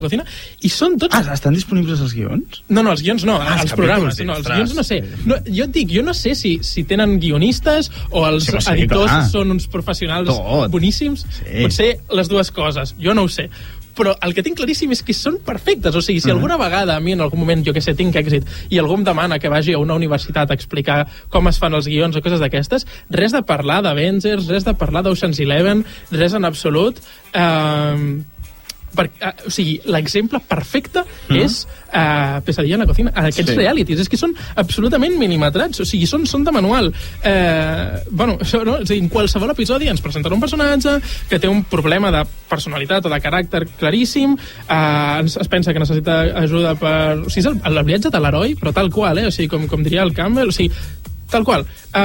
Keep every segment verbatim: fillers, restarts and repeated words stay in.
Cocina, i són tots... Ah, estan disponibles els guions? No, no, els guions no, ah, els, els programes. No, els guions no sé. No, jo et dic, jo no sé si, si tenen guionistes o els sí, sí, editors clar. Són uns professionals Tot. Boníssims. Sí. Potser les dues coses, jo no ho sé. Però el que tinc claríssim és que són perfectes. O sigui, si uh-huh. alguna vegada a mi en algun moment, jo que sé, tinc èxit i algú em demana que vagi a una universitat a explicar com es fan els guions o coses d'aquestes, res de parlar d'Avengers, res de parlar d'Ocean's Eleven, res en absolut. Eh... Per, uh, o sigui, l'exemple perfecte mm. és uh, Pesadilla en la cocina. Aquests sí. realities, és que són absolutament milimetrats, o sigui, són, són de manual. Uh, bueno, això, no? És a dir, en qualsevol episodi ens presenten un personatge que té un problema de personalitat o de caràcter claríssim, uh, es, es pensa que necessita ajuda per... O sigui, és el, el viatge de l'heroi, però tal qual, eh? O sigui, com, com diria el Campbell, o sigui, tal qual.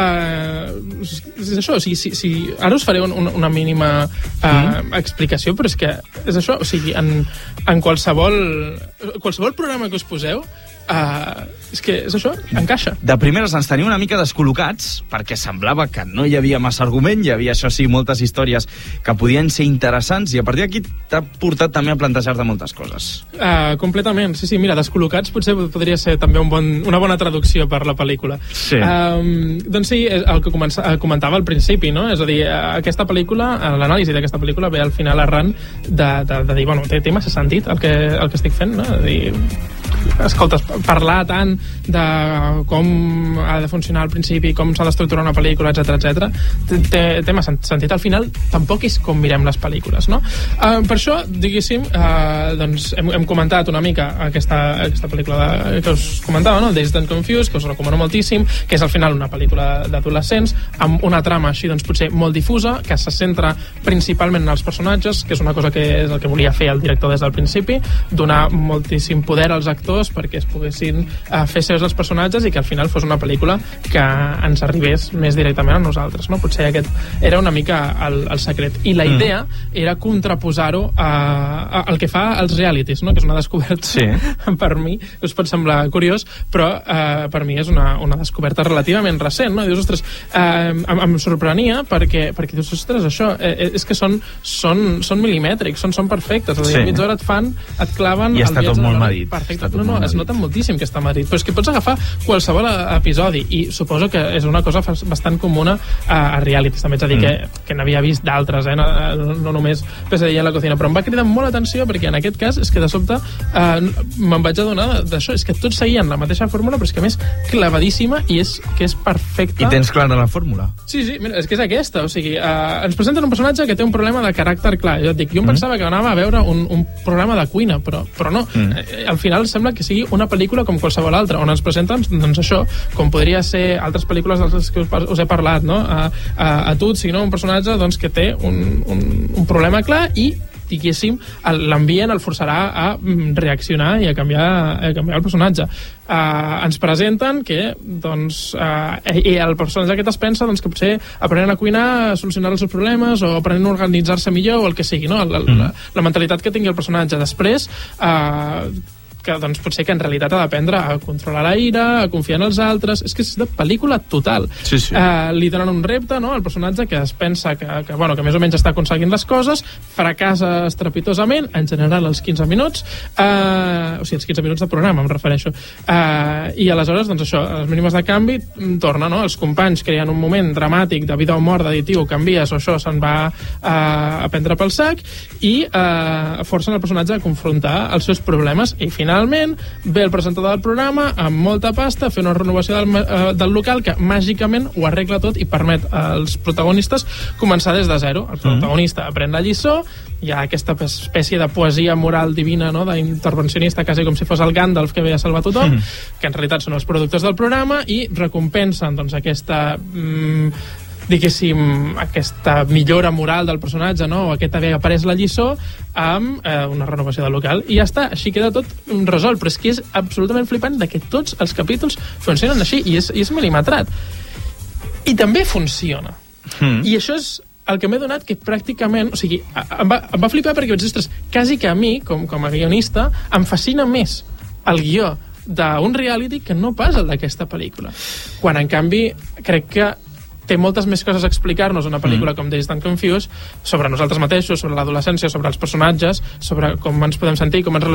Uh, és això, o sigui, si, si, ara us faré un, una, una mínima uh, mm. explicació, però és que és això, o sigui, en, en qualsevol qualsevol programa que us poseu, uh, és que és això, encaixa. De primeres ens tenia una mica descol·locats, perquè semblava que no hi havia massa argument, hi havia, això sí, moltes històries que podien ser interessants, i a partir d'aquí t'ha portat també a plantejar-te moltes coses. Uh, completament, sí, sí, mira, descol·locats potser podria ser també un bon, una bona traducció per la pel·lícula. Sí. Um, doncs sí, el que comença, comentava al principi, no? És a dir, aquesta pel·lícula, l'anàlisi d'aquesta pel·lícula ve al final arran de, de, de dir, bueno, té, té massa sentit el que, el que estic fent, no? De dir, escolta, parlar tant de com ha de funcionar al principi, com s'ha d'estructurar una pel·lícula, etcètera, etcètera, té, té massa sentit. Al final tampoc és com mirem les pel·lícules, no? Uh, per això, diguéssim, uh, doncs hem, hem comentat una mica aquesta, aquesta pel·lícula de, que us comentava, no? Dazed and Confused, que us recomano moltíssim, que és al final una pel·lícula d'adolescents amb una trama així, doncs, potser molt difusa, que se centra principalment en els personatges, que és una cosa que és el que volia fer el director des del principi, donar moltíssim poder als actors perquè es poguessin uh, fer seus els personatges i que al final fos una pel·lícula que ens arribés més directament a nosaltres, no? Potser aquest era una mica el, el secret. I la idea mm. era contraposar-ho a, a, al que fa els realities, no? Que és una descoberta sí. per mi, us pot semblar curiós, però uh, per mi és una, una descoberta relativament recent, no? I dius, ostres, uh, em, em sorprenia perquè, perquè dius, ostres, això, eh, és que són, són, són milimètrics, són, són perfectes, a dir, sí. mitja hora et fan, et claven... I està tot molt medit. Perfecte. No, no, es nota moltíssim que està medit, però és que pots agafar qualsevol episodi i suposo que és una cosa bastant comuna a, a realities, també ets a dir mm. que, que n'havia vist d'altres, eh? no, no només Pesadilla a la cocina, però em va cridar molt l'atenció perquè en aquest cas és que de sobte eh, me'n vaig adonar d'això, és que tots seguien la mateixa fórmula, però és que a més clavadíssima i és que és perfecta. I tens clara la fórmula? Sí, sí, mira, és que és aquesta, o sigui, eh, ens presenten un personatge que té un problema de caràcter clar, jo et dic, jo em mm. pensava que anava a veure un, un programa de cuina, però, però no, mm. eh, al final sembla que sigui una pel·lícula com qualsevol altra, on ens presenten doncs això, com podria ser altres pel·lícules dels que us, us he parlat, no? A, a, a tu, si no, un personatge doncs, que té un, un, un problema clar i diguéssim, l'ambient el forçarà a reaccionar i a canviar, a canviar el personatge. Uh, ens presenten que doncs, uh, i el personatge aquest es pensa doncs, que potser aprenent a cuinar a solucionar els seus problemes o aprenent a organitzar-se millor o el que sigui, no? la, mm. la, la mentalitat que tingui el personatge després uh, que doncs, potser que en realitat ha d'aprendre a controlar la ira, a confiar en els altres. És que és de pel·lícula total. Sí, sí. Uh, li donen un repte, no?, al personatge que es pensa que, que, bueno, que més o menys està aconseguint les coses, fracassa estrepitosament, en general els quinze minuts, uh, o sigui, els quinze minuts de programa, em refereixo. Uh, I aleshores, doncs això, les mínimes de canvi torna, no?, els companys creen un moment dramàtic de vida o mort, d'additiu, canvies o això se'n va uh, a prendre pel sac i uh, forcen el personatge a confrontar els seus problemes i finalment Finalment, ve el presentador del programa amb molta pasta, fer una renovació del, uh, del local que màgicament ho arregla tot i permet als protagonistes començar des de zero. El protagonista mm. aprèn la lliçó, hi ha aquesta espècie de poesia moral divina, no?, d'intervencionista, quasi com si fos el Gandalf que ve a salvar tothom, mm. que en realitat són els productors del programa i recompensen doncs, aquesta... Mm, diguéssim, aquesta millora moral del personatge, no?, o aquest haver après la lliçó amb eh, una renovació del local i ja està, així queda tot resolt, però és que és absolutament flipant de que tots els capítols funcionen així i és, i és milimetrat i també funciona mm. i això és el que m'he donat que pràcticament, o sigui, em va, em va flipar perquè vaig dir, ostres, quasi que a mi com, com a guionista em fascina més el guió d'un reality que no pas el d'aquesta pel·lícula, quan en canvi crec que té moltes més coses a explicar-nos una pel·lícula Mm. com Dazed and Confused sobre nosaltres mateixos, sobre l'adolescència, sobre els personatges, sobre com ens podem sentir, com ens